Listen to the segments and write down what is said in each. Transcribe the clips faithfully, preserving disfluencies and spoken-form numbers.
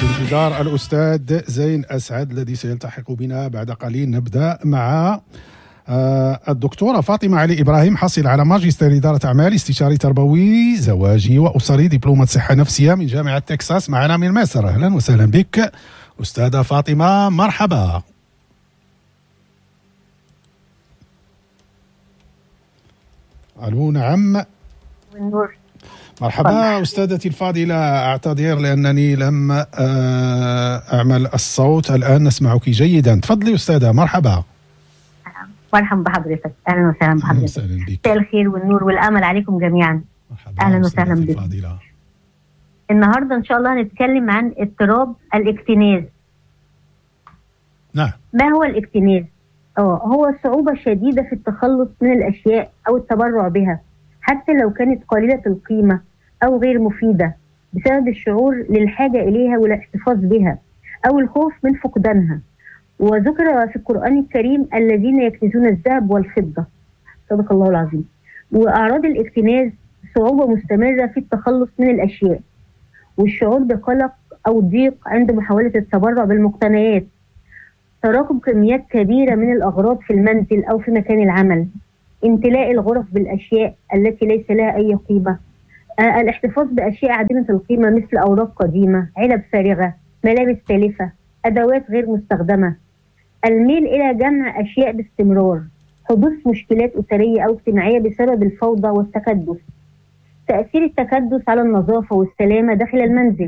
بانتظار الأستاذ زين أسعد الذي سيلتحق بنا بعد قليل. نبدأ مع الدكتورة فاطمة علي إبراهيم، حاصلة على ماجستير إدارة أعمال، استشاري تربوي زواجي وأسري، دبلومة صحة نفسية من جامعة تكساس، معنا من مصر. أهلا وسهلا بك أستاذة فاطمة، مرحبا. ألو، نعم. والنور. مرحبا أستاذتي الفاضلة، أعتذر لأنني لم أعمل الصوت. الآن نسمعك جيدا، تفضلي أستاذة. مرحبا. مرحبا بحضرتك، أهلا وسهلا بحضرتك. أهلا وسهلا بك. مساء الخير والنور والأمل عليكم جميعا. مرحبا. أهلا وسهلا بك. النهاردة إن شاء الله هنتكلم عن اضطراب الاكتناز. نعم. ما هو الاكتناز؟ اه هو صعوبة شديدة في التخلص من الأشياء أو التبرع بها حتى لو كانت قليلة القيمة أو غير مفيدة، بسبب الشعور للحاجة إليها والاحتفاظ بها أو الخوف من فقدانها. وذكر في القرآن الكريم الذين يكنزون الذهب والفضة، صدق الله العظيم. وأعراض الاكتناز صعوبة مستمرة في التخلص من الأشياء، والشعور بقلق أو ضيق عند محاولة التبرع بالمقتنيات، تراكم كميات كبيرة من الأغراض في المنزل أو في مكان العمل، امتلاء الغرف بالأشياء التي ليس لها أي قيمة، آه الاحتفاظ بأشياء عديمة القيمة مثل أوراق قديمة، علب فارغة، ملابس تالفة، أدوات غير مستخدمة، الميل إلى جمع أشياء باستمرار، حدوث مشكلات أسرية أو اجتماعية بسبب الفوضى والتكدس، تأثير التكدس على النظافة والسلامة داخل المنزل.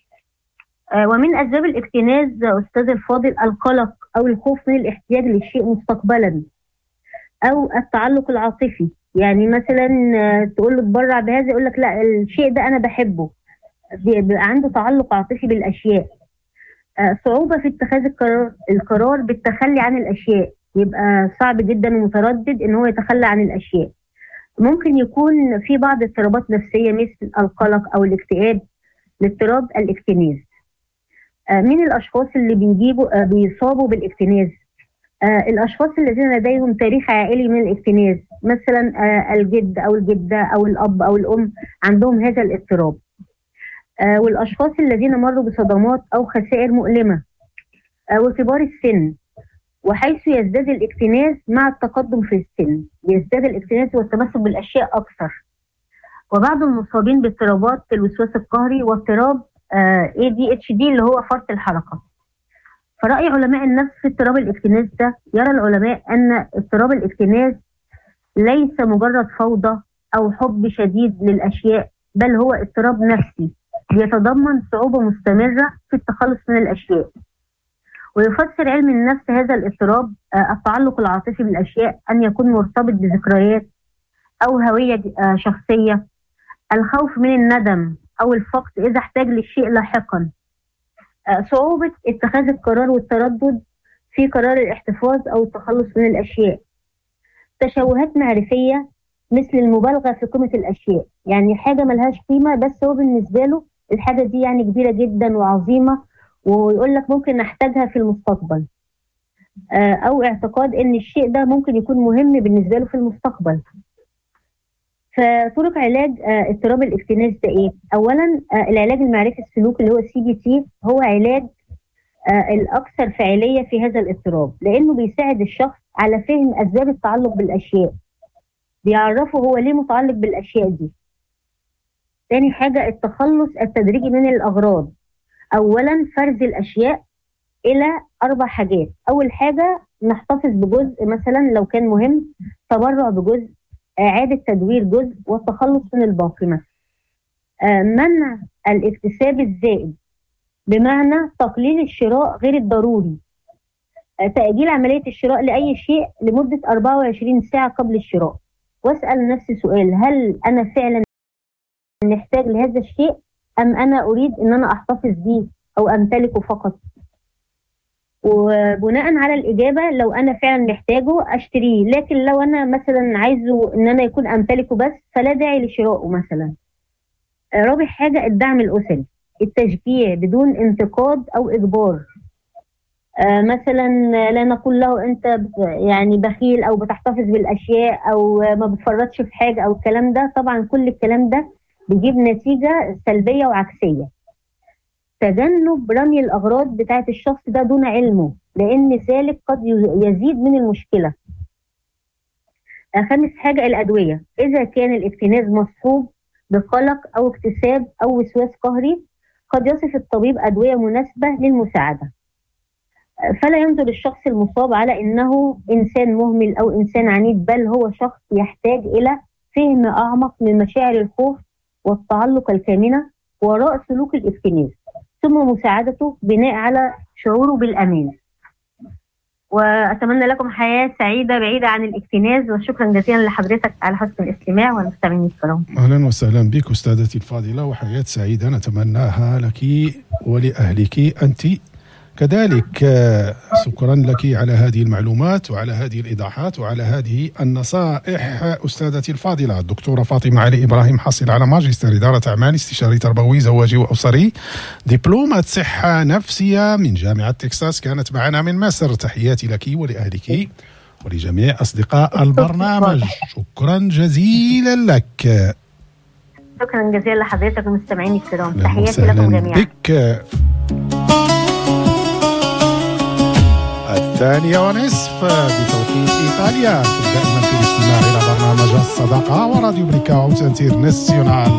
آه ومن أسباب الاكتناز أستاذ الفاضل القلق أو الخوف من الاحتياج للشيء مستقبلا، أو التعلق العاطفي. يعني مثلا تقول له تبرع بهذا، يقول لك لا الشيء ده أنا بحبه، بيبقى عنده تعلق عاطفي بالأشياء. آه صعوبة في اتخاذ القرار القرار بالتخلي عن الأشياء، يبقى صعب جدا ومتردد إن هو يتخلى عن الأشياء. ممكن يكون في بعض اضطرابات نفسية مثل القلق أو الاكتئاب لاضطراب الاكتناز. آه مين الأشخاص اللي بيجيبوا آه بيصابوا بالاكتناز؟ آه الأشخاص الذين لديهم تاريخ عائلي من الاكتناز، مثلا آه الجد أو الجدة أو الأب أو الأم عندهم هذا الاضطراب. آه والأشخاص الذين مروا بصدمات أو خسائر مؤلمة، آه وكبار السن. وحيث يزداد الاكتناز مع التقدم في السن، يزداد الاكتناز والتمسك بالأشياء أكثر. وبعض المصابين باضطرابات الوسواس القهري واضطراب آه إيه دي إتش دي اللي هو فرط الحركة. فرأي علماء النفس في اضطراب الاكتناز ده، يرى العلماء أن اضطراب الاكتناز ليس مجرد فوضى أو حب شديد للأشياء، بل هو اضطراب نفسي يتضمن صعوبة مستمرة في التخلص من الأشياء. ويفسر علم النفس هذا الاضطراب آه التعلق العاطفي بالأشياء أن يكون مرتبط بذكريات أو هوية آه شخصية، الخوف من الندم أو الفقد إذا احتاج للشيء لاحقا، آه صعوبة اتخاذ القرار والتردد في قرار الاحتفاظ أو التخلص من الأشياء، تشوهات معرفية مثل المبالغة في قيمة الأشياء، يعني حاجة ملهاش قيمة بس هو بالنسبة له الحاجة دي يعني كبيرة جدا وعظيمة، ويقول لك ممكن نحتاجها في المستقبل، آه أو اعتقاد إن الشيء ده ممكن يكون مهم بالنسبة له في المستقبل. فطرق علاج آه اضطراب الاكتناز ده إيه؟ أولا آه العلاج المعرفي السلوكي اللي هو سي بي تي هو علاج آه الأكثر فاعلية في هذا الاضطراب، لأنه بيساعد الشخص على فهم أسباب التعلق بالأشياء، بيعرفه هو ليه متعلق بالأشياء دي. تاني حاجة التخلص التدريجي من الأغراض. أولا فرز الأشياء إلى أربع حاجات. أول حاجة نحتفظ بجزء مثلا لو كان مهم، تبرع بجزء، إعادة تدوير جزء، والتخلص من الباقي مثلا. آه منع الاكتساب الزائد، بمعنى تقليل الشراء غير الضروري، آه تأجيل عملية الشراء لأي شيء لمدة أربعة وعشرين ساعة قبل الشراء، واسأل نفسي سؤال: هل أنا فعلا محتاج لهذا الشيء أم أنا أريد أن أنا أحتفظ به أو أمتلكه فقط؟ وبناء على الإجابة لو أنا فعلا محتاجه أشتريه، لكن لو أنا مثلا عايزه أن أنا يكون أمتلكه بس فلا داعي لشرائه مثلا. رابع حاجة الدعم الأسري، التشجيع بدون انتقاد أو إجبار. آه مثلا لا نقول له أنت يعني بخيل أو بتحتفظ بالأشياء أو ما بتفرطش في حاجة أو الكلام ده، طبعا كل الكلام ده بيجيب نتيجة سلبية وعكسية. تجنب رمي الأغراض بتاعة الشخص ده دون علمه، لأن ذلك قد يزيد من المشكلة. خامس حاجة الأدوية، إذا كان الاكتناز مصحوب بقلق أو اكتساب أو وسواس قهري قد يصف الطبيب أدوية مناسبة للمساعدة. فلا ينظر الشخص المصاب على أنه إنسان مهمل أو إنسان عنيد، بل هو شخص يحتاج إلى فهم أعمق من مشاعر الخوف والتعلق الكامنة وراء سلوك الاكتناز، ثم مساعدته بناء على شعوره بالأمان. وأتمنى لكم حياة سعيدة بعيدة عن الاكتناز، وشكرا جزيلا لحضرتك على حسن الاستماع والمستمعين الكرام. أهلا وسهلا بك أستاذتي الفاضلة، وحياة سعيدة نتمناها لك ولأهلك أنت كذلك. شكرا لك على هذه المعلومات وعلى هذه الإيضاحات وعلى هذه النصائح أستاذتي الفاضلة الدكتورة فاطمة علي إبراهيم، حاصل على ماجستير إدارة أعمال، استشاري تربوي زواجي وأسري، دبلومة صحة نفسية من جامعة تكساس، كانت معنا من مصر. تحياتي لك ولأهلك ولجميع أصدقاء البرنامج، شكرا جزيلا لك. شكرا جزيلا لحضرتك المستمعين الكرام، تحياتي لكم جميعا. بك. الثانية ونصف بتوقيت إيطاليا، دائما في الاستماع إلى برنامج الصداقة وراديو بريكاوت انترناسيونال.